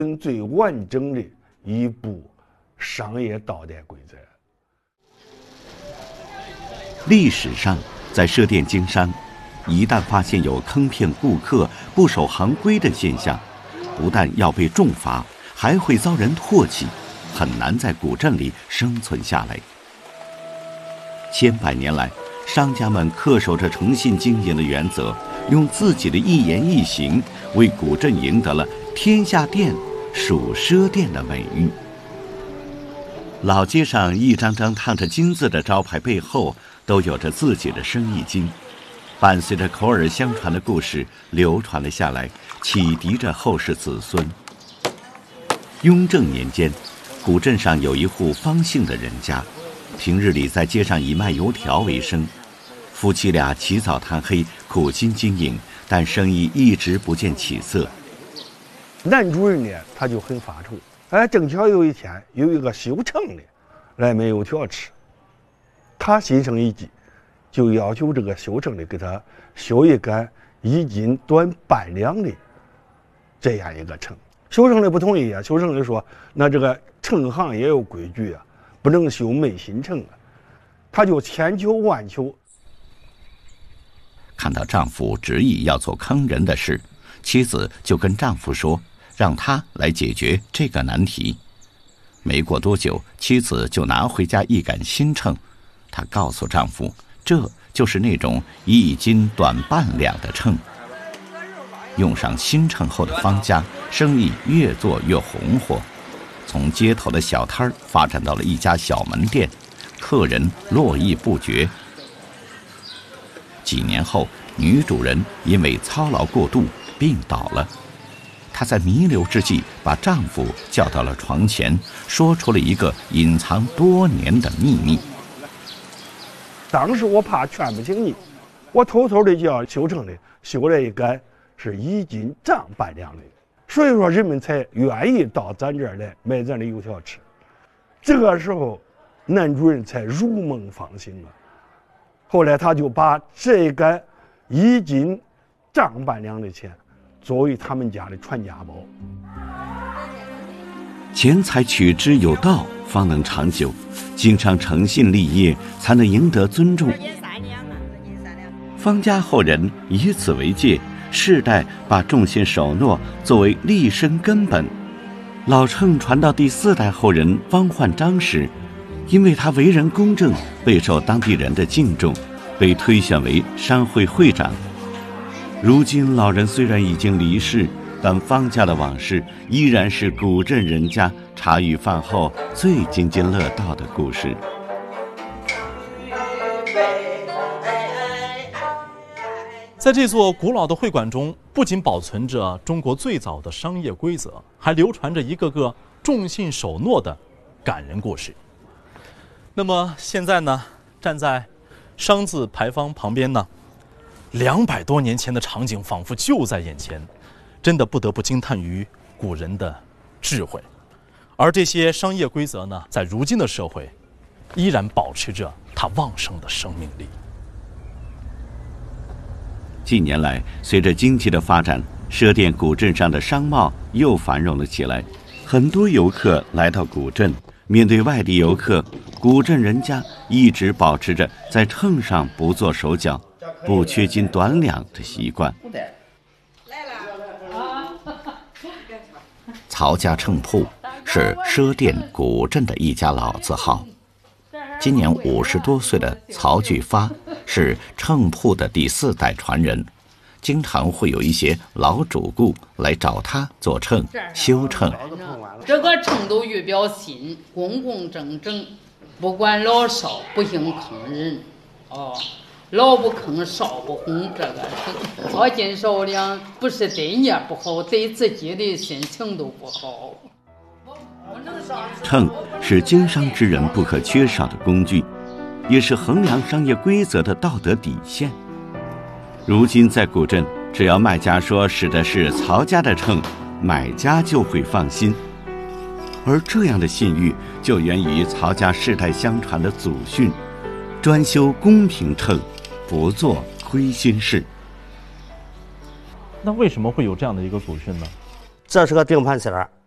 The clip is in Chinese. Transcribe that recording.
最完整的一部商业道德规则。 历史上，在赊店经商，一旦发现有坑骗顾客、不守行规的现象，不但要被重罚，还会遭人唾弃，很难在古镇里生存下来。千百年来，商家们恪守着诚信经营的原则，用自己的一言一行，为古镇赢得了“天下店属赊店”的美誉。老街上一张张烫着金字的招牌背后，都有着自己的生意经，伴随着口耳相传的故事流传了下来，启迪着后世子孙。雍正年间，古镇上有一户方姓的人家，平日里在街上以卖油条为生，夫妻俩起早贪黑，苦心经营，但生意一直不见起色。 男主人呢，他就很发愁。正巧有一天，有一个修城的来买油条吃，他心生一计，就要求这个修城的给他修一杆1斤短半两的这样一个秤。修城的不同意啊，修城的说：“那这个秤行也有规矩啊，不能修昧心秤啊。”他就千求万求。 看到丈夫执意要做坑人的事，妻子就跟丈夫说，让他来解决这个难题。没过多久，妻子就拿回家一杆新秤，她告诉丈夫，这就是那种1斤短半两的秤。用上新秤后的方家生意越做越红火，从街头的小摊儿发展到了一家小门店，客人络绎不绝。几年后，女主人因为操劳过度病倒了，她在弥留之际把丈夫叫到了床前，说出了一个隐藏多年的秘密。 当时我怕劝不醒你，我偷偷的叫修城的修了一杆是1斤丈半两的，所以说人们才愿意到咱这儿来买咱的油条吃。这个时候，男主人才如梦方醒啊。后来他就把这一杆1斤丈半两的钱作为他们家的传家宝。 钱财取之有道，方能长久；经商诚信立业，才能赢得尊重。方家后人以此为戒，世代把重信守诺作为立身根本。老秤传到第4代后人方焕章时，因为他为人公正，备受当地人的敬重，被推选为商会会长。如今老人虽然已经离世，但方家的往事依然是古镇人家茶余饭后最津津乐道的故事。 在这座古老的会馆中，不仅保存着中国最早的商业规则，还流传着一个个重信守诺的感人故事。那么现在呢，站在商字牌坊旁边呢，200多年前的场景仿佛就在眼前，真的不得不惊叹于古人的智慧。而这些商业规则呢，在如今的社会依然保持着它旺盛的生命力。 近年来，随着经济的发展，赊店古镇上的商贸又繁荣了起来。很多游客来到古镇，面对外地游客，古镇人家一直保持着在秤上不做手脚、不缺斤短两的习惯。曹家秤铺是赊店古镇的一家老字号。今年50多岁的曹巨发是秤铺的第4代传人，经常会有一些老主顾来找他做秤、修秤。 这个秤都预表新，公公正正，不管老少，不兴坑人。老不坑，少不哄，这个秤少斤少两，不是对你不好，对自己的心情都不好。 秤是经商之人不可缺少的工具，也是衡量商业规则的道德底线。如今在古镇，只要卖家说使的是曹家的秤，买家就会放心。而这样的信誉就源于曹家世代相传的祖训：专修公平秤，不做亏心事。 那为什么会有这样的一个祖训呢？ 这是个定盘丝儿，